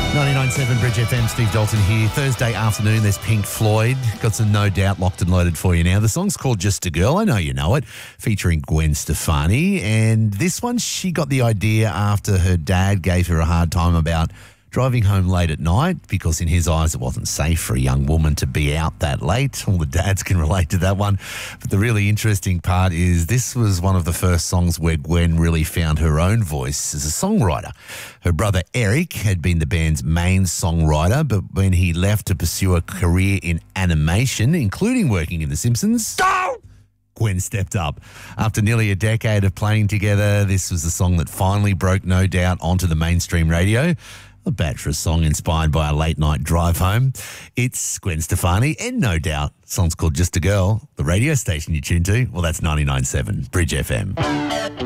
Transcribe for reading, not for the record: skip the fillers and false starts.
99.7 Bridge FM, Steve Dalton here. Thursday afternoon, there's Pink Floyd. Got some No Doubt locked and loaded for you now. The song's called Just a Girl. I know you know it. Featuring Gwen Stefani. And this one, she got the idea after her dad gave her a hard time about driving home late at night because in his eyes it wasn't safe for a young woman to be out that late. All the dads can relate to that one. But the really interesting part is this was one of the first songs where Gwen really found her own voice as a songwriter. Her brother Eric had been the band's main songwriter, but when he left to pursue a career in animation, including working in The Simpsons, Gwen stepped up. After nearly a decade of playing together, this was the song that finally broke No Doubt onto the mainstream radio. Not bad for a song inspired by a late-night drive home. It's Gwen Stefani and No Doubt. The song's called Just a Girl. The radio station you tune to, well, that's 99.7 Bridge FM.